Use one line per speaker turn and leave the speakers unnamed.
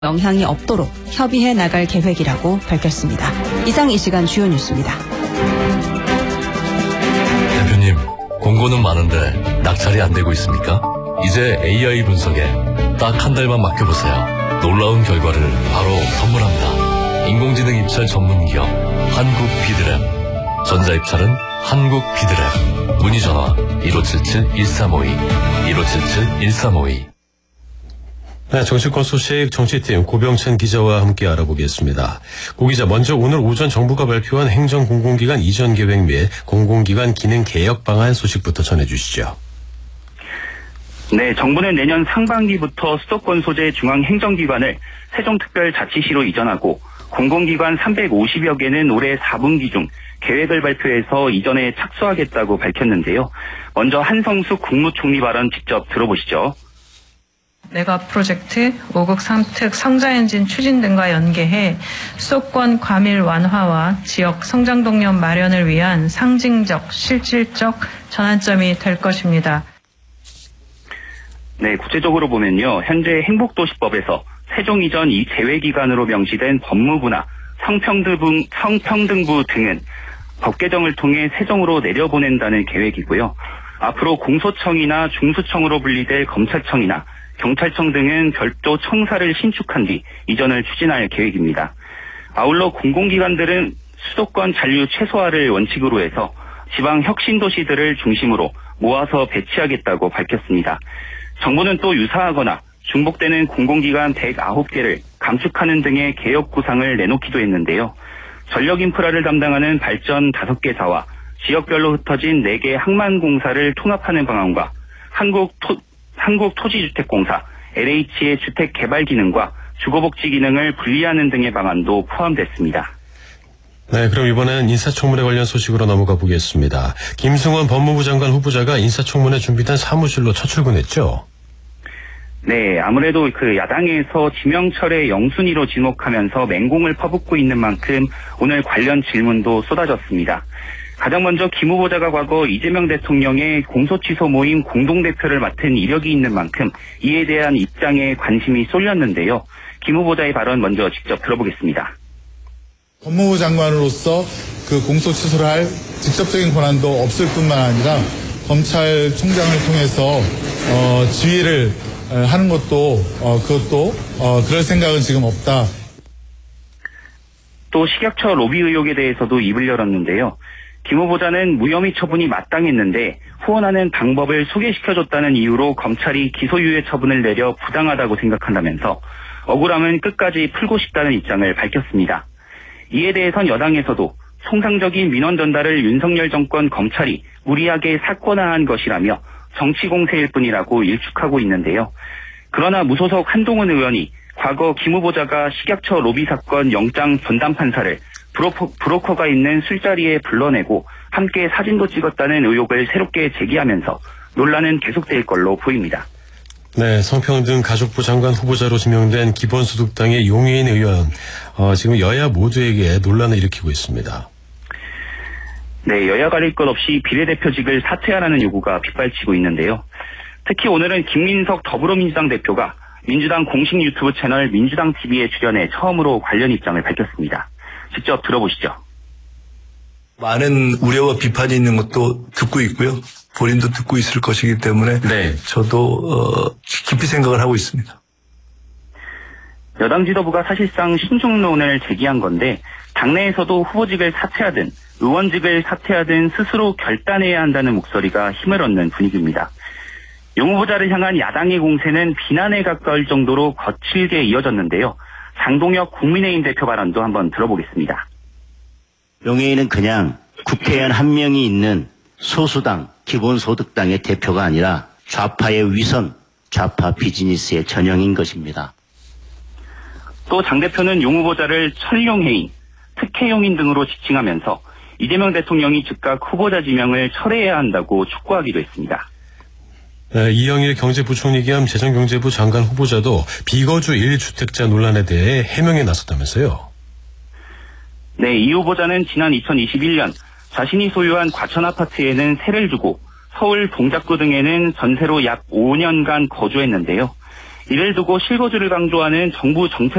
영향이 없도록 협의해 나갈 계획이라고 밝혔습니다. 이상 이 시간 주요 뉴스입니다.
대표님, 공고는 많은데 낙찰이 안 되고 있습니까? 이제 AI 분석에 딱 한 달만 맡겨보세요. 놀라운 결과를 바로 선물합니다. 인공지능 입찰 전문 기업 한국 비드램. 전자입찰은 한국 비드램. 문의 전화 1577-1352 1577-1352.
네, 정치권 소식 정치팀 고병찬 기자와 함께 알아보겠습니다. 고 기자, 먼저 오늘 오전 정부가 발표한 행정공공기관 이전 계획 및 공공기관 기능 개혁 방안 소식부터 전해주시죠.
네, 정부는 내년 상반기부터 수도권 소재 중앙행정기관을 세종특별자치시로 이전하고 공공기관 350여 개는 올해 4분기 중 계획을 발표해서 이전에 착수하겠다고 밝혔는데요. 먼저 한성숙 국무총리 발언 직접 들어보시죠.
메가 프로젝트, 5국 3특 성장 엔진 추진 등과 연계해 수도권 과밀 완화와 지역 성장 동력 마련을 위한 상징적, 실질적 전환점이 될 것입니다.
네, 구체적으로 보면요. 현재 행복도시법에서 세종 이전 이 제외기관으로 명시된 법무부나 성평등부 등은 법 개정을 통해 세종으로 내려보낸다는 계획이고요. 앞으로 공소청이나 중수청으로 분리될 검찰청이나 경찰청 등은 별도 청사를 신축한 뒤 이전을 추진할 계획입니다. 아울러 공공기관들은 수도권 잔류 최소화를 원칙으로 해서 지방 혁신도시들을 중심으로 모아서 배치하겠다고 밝혔습니다. 정부는 또 유사하거나 중복되는 공공기관 109개를 감축하는 등의 개혁 구상을 내놓기도 했는데요. 전력 인프라를 담당하는 발전 5개사와 지역별로 흩어진 4개 항만공사를 통합하는 방안과 한국토지주택공사, LH의 주택개발 기능과 주거복지 기능을 분리하는 등의 방안도 포함됐습니다.
네, 그럼 이번엔 인사청문회 관련 소식으로 넘어가 보겠습니다. 김승원 법무부 장관 후보자가 인사청문회 준비된 사무실로 첫 출근했죠?
네, 아무래도 야당에서 지명철의 영순위로 지목하면서 맹공을 퍼붓고 있는 만큼 오늘 관련 질문도 쏟아졌습니다. 가장 먼저 김 후보자가 과거 이재명 대통령의 공소취소 모임 공동대표를 맡은 이력이 있는 만큼 이에 대한 입장에 관심이 쏠렸는데요. 김 후보자의 발언 먼저 직접 들어보겠습니다.
법무부 장관으로서 그 공소취소를 할 직접적인 권한도 없을 뿐만 아니라 검찰총장을 통해서 지휘를 하는 것도 그럴 생각은 지금 없다.
또 식약처 로비 의혹에 대해서도 입을 열었는데요. 김 후보자는 무혐의 처분이 마땅했는데 후원하는 방법을 소개시켜줬다는 이유로 검찰이 기소유예 처분을 내려 부당하다고 생각한다면서 억울함은 끝까지 풀고 싶다는 입장을 밝혔습니다. 이에 대해선 여당에서도 통상적인 민원 전달을 윤석열 정권 검찰이 무리하게 사건화한 것이라며 정치 공세일 뿐이라고 일축하고 있는데요. 그러나 무소속 한동훈 의원이 과거 김 후보자가 식약처 로비 사건 영장 전담 판사를 브로커가 있는 술자리에 불러내고 함께 사진도 찍었다는 의혹을 새롭게 제기하면서 논란은 계속될 걸로 보입니다.
네, 성평등 가족부 장관 후보자로 지명된 기본소득당의 용해인 의원, 지금 여야 모두에게 논란을 일으키고 있습니다.
네, 여야 가릴 것 없이 비례대표직을 사퇴하라는 요구가 빗발치고 있는데요. 특히 오늘은 김민석 더불어민주당 대표가 민주당 공식 유튜브 채널 민주당 TV에 출연해 처음으로 관련 입장을 밝혔습니다. 직접 들어보시죠.
많은 우려와 비판이 있는 것도 듣고 있고요. 본인도 듣고 있을 것이기 때문에 네. 저도 깊이 생각을 하고 있습니다.
여당 지도부가 사실상 신중론을 제기한 건데 당내에서도 후보직을 사퇴하든 의원직을 사퇴하든 스스로 결단해야 한다는 목소리가 힘을 얻는 분위기입니다. 용 후보자를 향한 야당의 공세는 비난에 가까울 정도로 거칠게 이어졌는데요. 장동혁 국민의힘 대표 발언도 한번 들어보겠습니다.
용해인은 그냥 국회의원 한 명이 있는 소수당, 기본소득당의 대표가 아니라 좌파의 위선, 좌파 비즈니스의 전형인 것입니다.
또 장 대표는 용 후보자를 철용해인, 특혜용인 등으로 지칭하면서 이재명 대통령이 즉각 후보자 지명을 철회해야 한다고 촉구하기도 했습니다.
네, 이영일 경제부총리 겸 재정경제부 장관 후보자도 비거주 1주택자 논란에 대해 해명에 나섰다면서요.
네, 이 후보자는 지난 2021년 자신이 소유한 과천 아파트에는 세를 주고 서울 동작구 등에는 전세로 약 5년간 거주했는데요. 이를 두고 실거주를 강조하는 정부 정책